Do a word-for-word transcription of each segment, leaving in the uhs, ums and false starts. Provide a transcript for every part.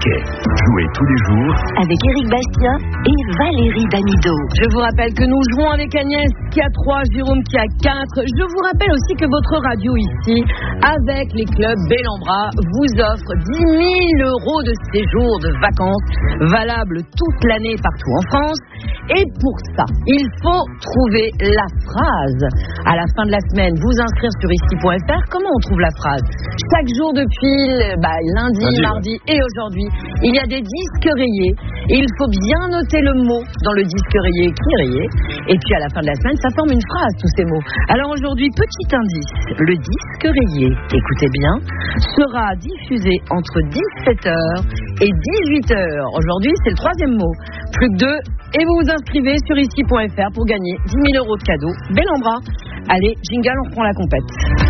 Touquet. Jouez tous les jours avec Éric Bastien et Valérie Damido. Je vous rappelle que nous jouons avec Agnès qui a trois, Jérôme qui a quatre. Je vous rappelle aussi que votre radio ici, avec les clubs Bellambra, vous offre dix mille euros de séjour de vacances valables toute l'année partout en France. Et pour ça, il faut trouver la phrase. À la fin de la semaine, vous inscrire sur ici point f r. Comment on trouve la phrase? Chaque jour depuis bah, lundi, lundi, mardi ouais. et aujourd'hui, il y a des disques rayés. Et il faut bien noter le mot dans le disque rayé qui est rayé. Et puis à la fin de la semaine, ça forme une phrase, tous ces mots. Alors aujourd'hui, petit indice, le disque rayé, écoutez bien, sera diffusé entre dix-sept heures et dix-huit heures. Aujourd'hui, c'est le troisième mot. Plus que deux. Et vous vous inscrivez sur ici point f r pour gagner dix mille euros de cadeaux. Bellambra. Allez, jingle, on reprend la compète.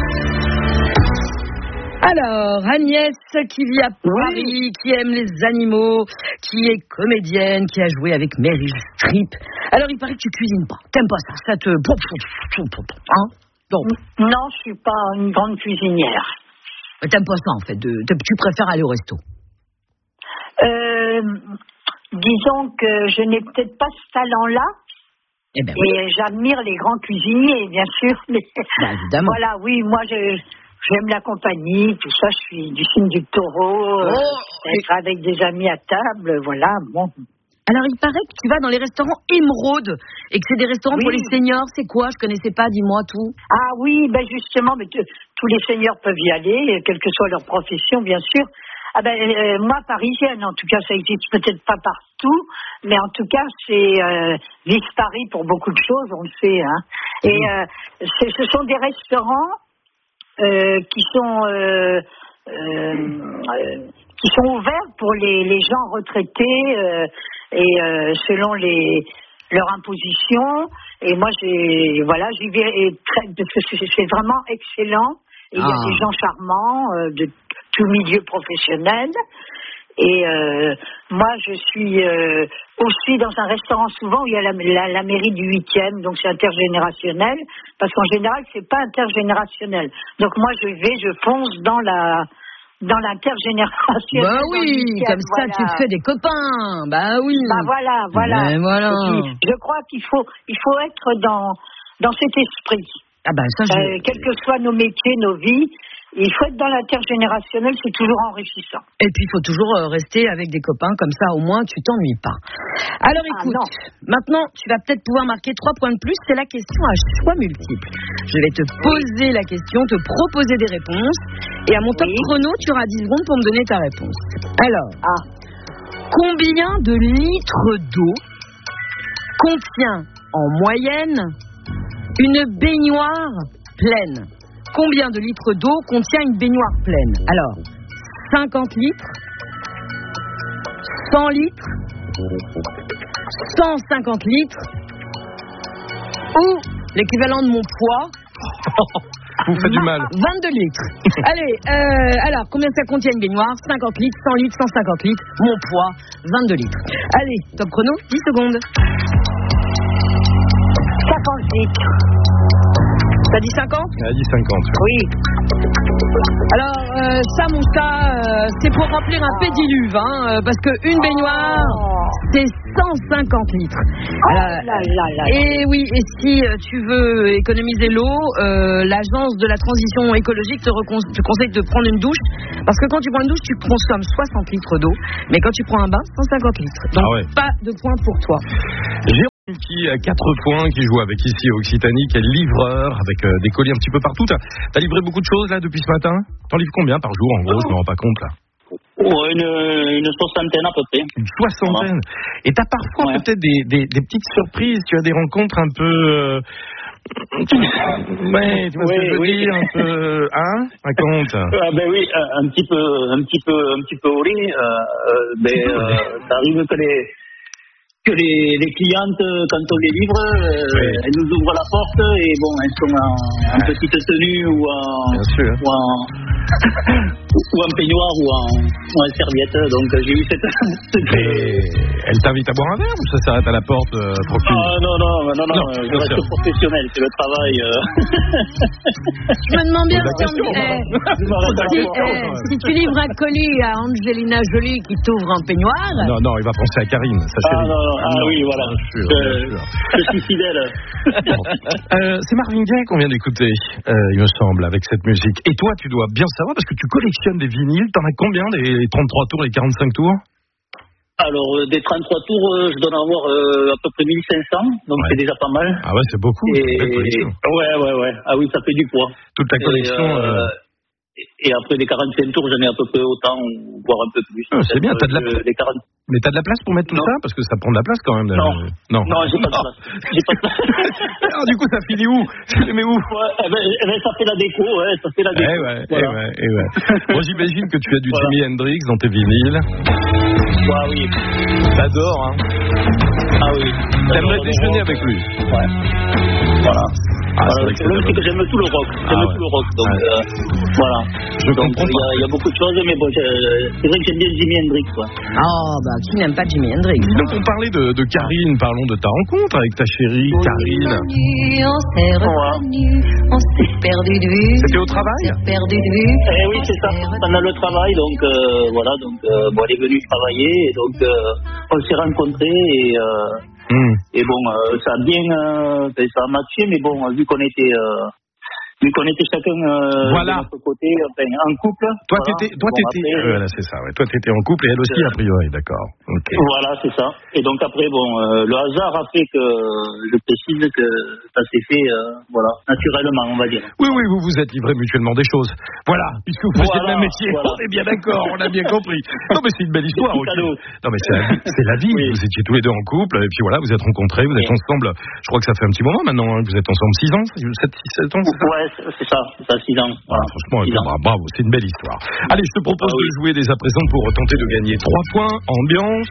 Alors, Agnès, qui vit à Paris, oui. qui aime les animaux, qui est comédienne, qui a joué avec Meryl Streep. Alors, il paraît que tu cuisines pas. T'aimes pas ça? Ça te... Hein? Donc. Non, je suis pas une grande cuisinière. T'aimes pas ça, en fait. De... Tu préfères aller au resto? Euh... Disons que je n'ai peut-être pas ce talent-là. Eh ben, oui. Et j'admire les grands cuisiniers, bien sûr. Mais bah, évidemment. Voilà, oui, moi, je, j'aime la compagnie, tout ça. Je suis du film du taureau, oh, euh, être et... avec des amis à table, voilà, bon. Alors, il paraît que tu vas dans les restaurants Émeraude et que c'est des restaurants oui. pour les seniors. C'est quoi? Je connaissais pas, dis-moi tout. Ah oui, ben justement, mais t- tous les seniors peuvent y aller, quelle que soit leur profession, bien sûr. Ah ben, euh, moi, parisienne, en tout cas, ça existe peut-être pas partout, mais en tout cas, c'est euh, vice Paris pour beaucoup de choses, on le sait. Hein. Et euh, c'est, ce sont des restaurants euh, qui sont euh, euh, euh, qui sont ouverts pour les, les gens retraités euh, et euh, selon les leur imposition. Et moi, j'ai voilà, j'y vais et très, c'est, c'est vraiment excellent. Et il ah. y a des gens charmants euh, de tout milieu professionnel. Et euh, moi, je suis euh, aussi dans un restaurant souvent où il y a la, la, la mairie du huitième, donc c'est intergénérationnel, parce qu'en général, c'est pas intergénérationnel. Donc moi, je vais, je fonce dans la dans l'intergénérationnel. Bah oui, comme voilà. ça, tu te fais des copains. Bah oui. Bah voilà, voilà. Mais voilà. Puis, je crois qu'il faut, il faut être dans dans cet esprit. Ah bah ça, je... euh, quels que soient nos métiers, nos vies. Il faut être dans l'intergénérationnel, c'est toujours enrichissant. Et puis, il faut toujours rester avec des copains, comme ça, au moins, tu t'ennuies pas. Alors, écoute, ah maintenant, tu vas peut-être pouvoir marquer trois points de plus. C'est la question à choix multiple. Je vais te poser la question, te proposer des réponses. Et à mon top oui. chrono, tu auras dix secondes pour me donner ta réponse. Alors, ah. combien de litres d'eau contient, en moyenne, une baignoire pleine? Combien de litres d'eau contient une baignoire pleine? Alors, cinquante litres, cent litres, cent cinquante litres, ou l'équivalent de mon poids. Vous faites du mal. vingt-deux litres. Allez, euh, alors, combien ça contient une baignoire? cinquante litres, cent litres, cent cinquante litres, mon poids, vingt-deux litres. Allez, top chrono, dix secondes. cinquante litres. T'as dit cinquante? Elle a dit cinquante. Oui. Alors, euh, ça, mon chat, euh, c'est pour remplir un pédiluve, hein, euh, parce qu'une baignoire, oh. c'est cent cinquante litres. Oh euh, là là là. Et oui, et si euh, tu veux économiser l'eau, euh, l'agence de la transition écologique te, recon- te conseille de prendre une douche, parce que quand tu prends une douche, tu consommes soixante litres d'eau, mais quand tu prends un bain, cent cinquante litres. Donc, ah ouais. pas de points pour toi. Jérôme qui a quatre points, qui joue avec ici Occitanie, qui est livreur, avec euh, des colis un petit peu partout. T'as, t'as livré beaucoup de choses là depuis ce matin? T'en livres combien par jour en gros? Je me rends pas compte là. Oh, une, une soixantaine à peu près. Une soixantaine. Voilà. Et t'as parfois ouais. peut-être des, des, des petites surprises, tu as des rencontres un peu... Euh... Ouais, tu vois oui, ce que je veux oui. dire, un peu... Hein? Raconte. Ah ben oui, un petit peu, un petit peu, un petit peu horrible. Euh, mais euh, ça arrive que les... que les, les clientes, quand on les livre, euh, Oui. elles nous ouvrent la porte et bon, elles sont en, en petite tenue ou en, Bien sûr. ou en, ou en peignoir ou en, ou en serviette. Donc j'ai eu cette... cette Mais elle t'invite à boire un verre ou ça s'arrête à la porte euh, tranquille? Ah non, non, non, non, Non, euh, je bien reste sûr. professionnel, c'est le travail. Euh... Je me demande bien La si, on- question, eh, je m'arrête à la si, porte. eh, si tu livres un colis à Angelina Jolie qui t'ouvre un peignoir. Non, non, il va penser à Karine, sa Ah chérie. non, non, ah oui, voilà. Bien sûr, je, bien sûr. je suis fidèle. Bon. Euh, c'est Marvin Gaye qu'on vient d'écouter, euh, il me semble, avec cette musique. Et toi, tu dois bien savoir, parce que tu collectionnes des vinyles, t'en as combien, des trente-trois tours, les quarante-cinq tours? Alors, euh, des trente-trois tours, euh, je dois en avoir euh, à peu près mille cinq cents, donc Ouais. c'est déjà pas mal. Ah ouais, c'est beaucoup, Et, c'est une belle collection. ouais, ouais, ouais. Ah oui, ça fait du poids. Toute ta Et, collection... euh, euh, et après les quarante-cinq tours, j'en ai à peu près autant, voire un peu plus. Ah, c'est bien, t'as de la- Euh, les quarante... Mais t'as de la place pour mettre tout Non. ça? Parce que ça prend de la place quand même. Non. euh, Non, Non, j'ai pas de place. J'ai pas de place. Alors, du coup, ça finit où? Tu les mets où? Ouais, eh ben, eh ben, ça fait la déco, ouais, ça fait la Eh déco. ouais, Voilà. eh ouais, eh ouais. Bon, j'imagine que tu as du Voilà. Jimi Hendrix dans tes vinyles. Ouais, oui. T'adores, hein? Ah oui. T'aimerais J'adore le déjeuner rock. avec lui? Ouais. Voilà. Ah, Voilà, c'est vrai le que problème, c'est c'est que j'aime tout le rock. J'aime Ah ouais. tout le rock. Donc, Ouais. euh, voilà. Je donc, comprends il y, pas. a, il y a beaucoup de choses, mais bon, je- c'est vrai que j'aime bien Jimi Hendrix, quoi. Oh, bah, qui n'aime pas Jimi Hendrix? Donc, on parlait de, de Karine, parlons de ta rencontre avec ta chérie, Karine. On s'est reconnu, on s'est perdu de vue. C'était au travail? On s'est perdu de vue. Eh oui, c'est ça. Pendant le travail, donc euh, voilà, donc euh, bon, elle est venue travailler, et donc euh, on s'est rencontrés et, euh, Hmm. et bon, euh, ça a bien, euh, ben, ça a matché, mais bon, vu qu'on était, euh, vu qu'on était chacun euh, Voilà. de notre côté, enfin, en couple. Toi, voilà. t'étais, toi, Bon, t'étais, après, euh, voilà, c'est ça, ouais. Toi, t'étais en couple et elle aussi, a priori, d'accord. Ok. Voilà, c'est ça. Et donc après, bon, euh, le hasard a fait que, je précise que ça s'est fait, euh, voilà, naturellement, on va dire. Oui, oui, vous vous êtes livrés mutuellement des choses. Voilà, puisque vous faisiez Voilà, le même métier. voilà. On est bien d'accord, on a bien compris. Non, mais c'est une belle histoire. Des ok. petits cadeaux. Non, mais c'est la, vie- c'est la vie. Oui. Vous étiez tous les deux en couple, et puis voilà, vous êtes rencontrés, vous êtes Oui. ensemble. Je crois que ça fait un petit moment maintenant. Hein, que vous êtes ensemble six ans, sept, six, sept ans, c'est ça? Ouais, c'est c'est ça, c'est ça, six ans. Ah, Voilà. franchement, Six ans. bra- bravo, c'est une belle histoire. Allez, je te propose Ah oui. de jouer dès à présent pour tenter de gagner trois points. Ambiance.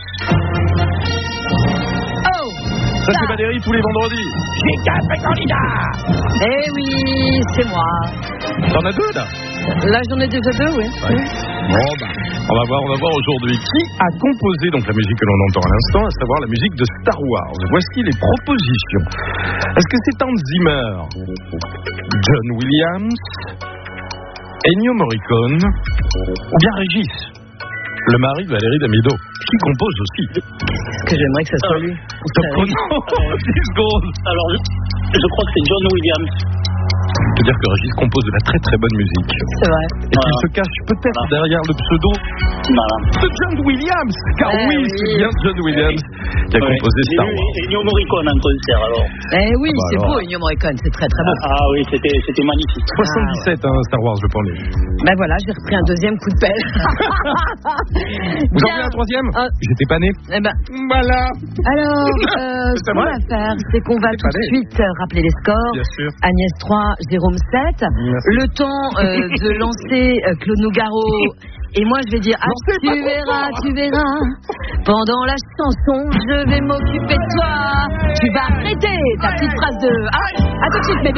Oh! Ça, c'est Valérie tous les vendredis. J'ai quatre candidats. Eh oui, c'est moi. T'en as deux, là? Là, j'en ai déjà deux, oui. Bon, bah, on va voir, on va voir aujourd'hui qui a composé donc la musique que l'on entend à l'instant, à savoir la musique de Star Wars. Voici les propositions. Est-ce que c'est Hans Zimmer, John Williams, Ennio Morricone ou bien Régis, le mari de Valérie Damido, qui compose aussi? Est-ce que j'aimerais que ça soit lui? Top chrono, dix secondes. Alors, je, je crois que c'est John Williams. Je peux dire que Régis compose de la très très bonne musique. C'est vrai. Et qu'il Voilà. se cache peut-être Voilà. derrière le pseudo Voilà. de John Williams. Car Eh oui, oui. c'est bien John Williams qui a Ouais. composé J'ai Star vu Wars. Ennio Morricone en concert, alors. Eh oui, Ah bah c'est alors. beau, Ennio Morricone, c'est très très beau. Ah oui, c'était c'était magnifique. soixante-dix-sept, hein, Star Wars, je pense. Ben voilà, j'ai repris un deuxième coup de pelle. Vous en Bien. voulez un troisième? Ah. J'étais pas né. Eh ben, Voilà. alors, euh, ce C'est qu'on vrai. va faire, c'est qu'on va C'est tout pas de vrai. suite euh, rappeler les scores. Bien sûr. Agnès trois, Jérôme sept. Merci. Le temps euh, de lancer euh, Claude Nougaro. Et moi, je vais dire, ah, Lancez tu pas trop verras, fort. tu verras. Pendant la chanson, je vais m'occuper de toi. Tu vas arrêter ta petite phrase de... Ah, à tout de suite, mes